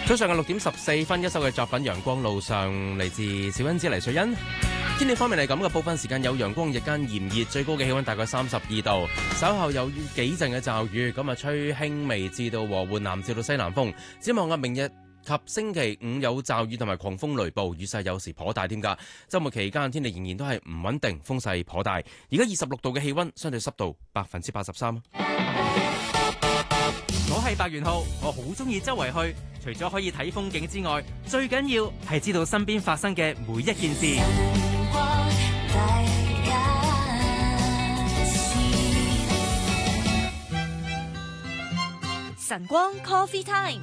早上嘅6:14，一首嘅作品《陽光路上》嚟自小恩子黎瑞恩。天氣方面嚟講嘅部分時間有陽光，日間炎熱，最高嘅氣溫大概32度。稍後有幾陣嘅驟雨，咁啊吹輕微至到和緩南至到西南風。展望明日及星期五有驟雨同埋狂風雷暴，雨勢有時頗大添㗎。週末期間天氣仍然都係唔穩定，風勢頗大。而家26度嘅氣溫，相對濕度83%。 我係白元浩，我好中意周圍去，除咗可以睇風景之外，最緊要係知道身邊發生嘅每一件事。 晨光 Coffee Time。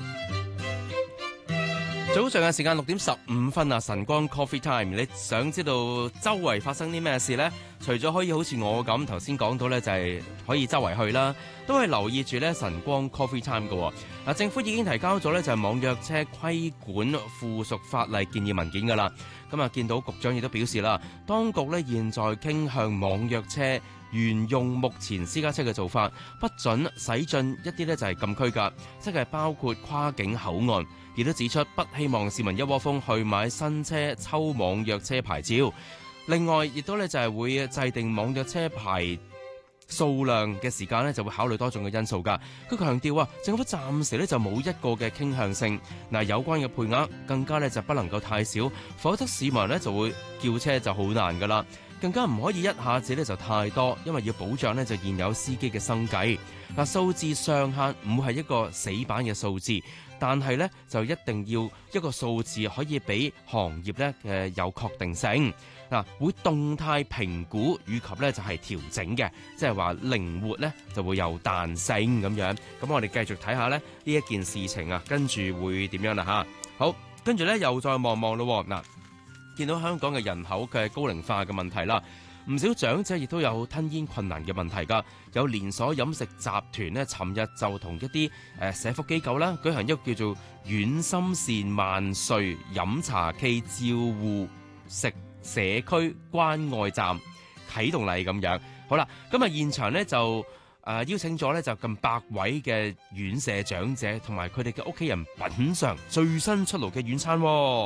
早上嘅時間6:15啊，晨光 Coffee Time。你想知道周圍發生啲咩事呢？除咗可以好似我咁頭先講到呢，就係可以周圍去啦，都係留意住呢晨光 Coffee Time 嘅。嗱，政府已經提交咗呢就係網約車規管附屬法例建議文件噶啦。咁啊，見到局長亦都表示啦，當局呢現在傾向網約車沿用目前私家車嘅做法，不准駛進一啲呢就係禁區㗎，即係包括跨境口岸。亦都指出不希望市民一窩蜂去買新車抽網約車牌照。另外，亦都咧就係會制定網約車牌數量嘅時間咧，就會考慮多種嘅因素㗎。佢強調啊，政府暫時咧就冇一個嘅傾向性。嗱，有關嘅配額更加咧就不能夠太少，否則市民咧就會叫車就好難㗎啦。更加唔可以一下子咧就太多，因為要保障咧就現有司機嘅生計。嗱，數字上限唔係一個死板嘅數字，但係咧就一定要一個數字可以俾行業咧有確定性。嗱，會動態評估以及咧就係調整嘅，即係話靈活咧就會有彈性咁樣。咁我哋繼續睇下咧呢一件事情啊，跟住會點樣啦嚇？好，跟住咧又再望望咯。嗱，見到香港嘅人口嘅高齡化嘅問題啦，唔少長者亦都有吞嚥困難嘅問題㗎。有連鎖飲食集團呢，尋日就同一啲社福機構啦舉行一個叫做遠心善萬歲飲茶暨照護食社區關愛站啟動禮咁樣。好啦，今日現場呢就邀請咗呢就近100位嘅院舍長者同埋佢哋嘅屋企人品嚐最新出爐嘅院餐。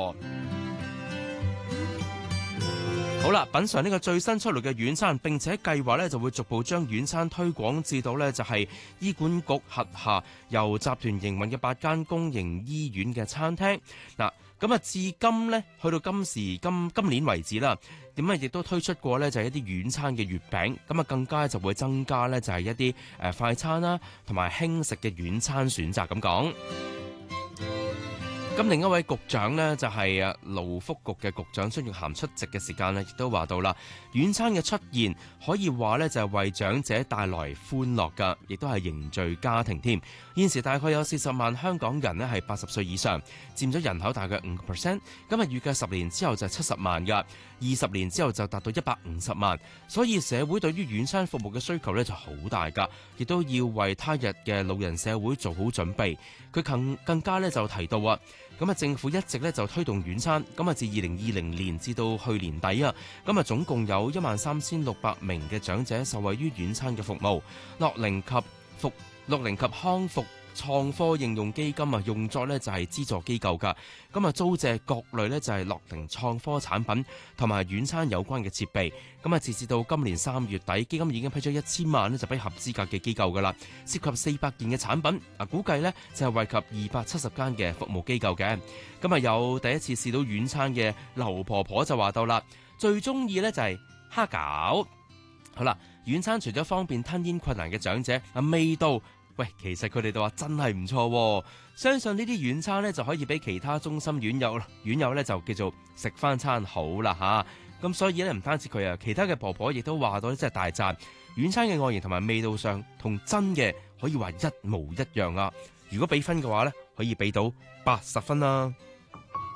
好啦，品嚐呢個最新出爐嘅院餐，並且計劃呢就會逐步將院餐推廣至到呢就係醫管局轄下由集團營運嘅8間公營醫院嘅餐廳。嗱，咁啊至今呢，去到今年為止啦，點啊亦都推出過呢就係一啲院餐嘅月餅，咁啊更加就會增加呢就係一啲快餐啦，同埋輕食嘅院餐選擇咁講。咁另一位局長呢，就係勞福局嘅局長孫玉菡出席嘅時間呢，亦都話到啦，院餐嘅出現可以話呢，就係為長者帶來歡樂㗎，亦都係凝聚家庭添。現時大概有40萬香港人呢係80歲以上，佔咗人口大概5%。咁啊預計10年之後就70萬㗎，20年之後就達到150萬。所以社會對於院餐服務嘅需求呢就好大㗎，亦都要為他日嘅老人社會做好準備。佢更加呢就提到啊，咁啊，政府一直咧就推動院餐，咁啊，自2020年至到去年底啊，咁啊，總共有13600名嘅長者受惠於院餐嘅服務。樂齡及康復創科應用基金啊，用作呢就係資助機構㗎，咁啊租借各類呢就係樂齡創科產品同埋院餐有關嘅設備。咁啊，截至到今年3月底，基金已經批咗1000萬呢就俾合資格嘅機構㗎啦，涉及400件嘅產品，估計呢就係惠及270間嘅服務機構嘅。咁啊，有第一次試到院餐嘅劉婆婆就話到啦，最中意呢就係蝦餃。好啦，院餐除咗方便吞嚥困難嘅長者，味道喂，其實佢哋都話真係唔錯，相信呢啲院餐呢就可以俾其他中心院友呢就叫做食翻餐好啦吓。咁所以呢，唔單止佢啊，其他嘅婆婆亦都話到真係大讚院餐嘅外形同埋味道上同真嘅可以話一模一樣啊！如果俾分嘅話呢，可以俾到80分啦。